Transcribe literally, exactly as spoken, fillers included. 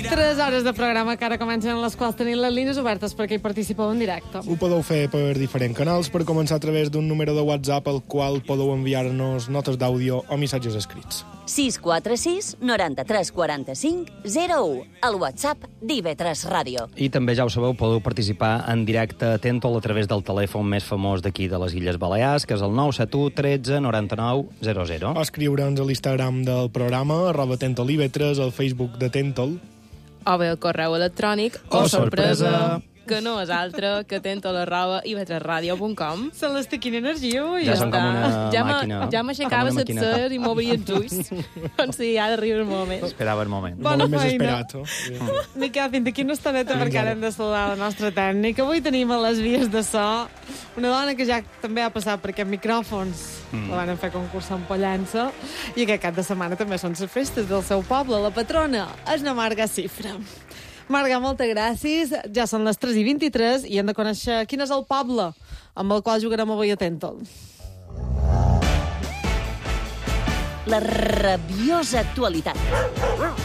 Tres hores de programa que ara comencen, en les quals tenim les línies obertes perquè hi participeu en directe. Ho podeu fer per diferents canals, per començar a través d'un número de WhatsApp al qual podeu enviar-nos notes d'àudio o missatges escrits. sis quatre sis noranta tres quaranta cinc zero u, el WhatsApp d'I V tres Ràdio. I també, ja ho sabeu, podeu participar en directe a Tentol a través del telèfon més famós d'aquí de les Illes Balears, que és el nou set u tretze noranta nou zero zero. O escriure'ns a l'Instagram del programa, arroba Tentol I V tres, al Facebook de Tentol. O bé el correu electrònic, Oh, sorpresa! que no és altre que tentol arroba i v tres ràdio punt com. Se l'estic quina energia, ui. Ja som com una ja màquina. Ja m'aixecava Com una maquineta. setzer i m'obria els ulls. Doncs sí, ha d'arribar el moment. Esperava el moment. Bona Molt més feina. esperat. Oh. Miquel, fins aquí una estoneta perquè ara hem de saludar la nostra tècnica. Avui tenim a les vies de so una dona que ja també ha passat per aquests micròfons. Mm. La van fer concurs en Pollença. I aquest cap de setmana també són les festes del seu poble. La patrona és na Marga Cifra. Marga, moltes gràcies. Ja són les tres i vint-i-tres i hem de conèixer quin és el poble amb el qual jugarem avui a Tentol. La rabiosa actualitat.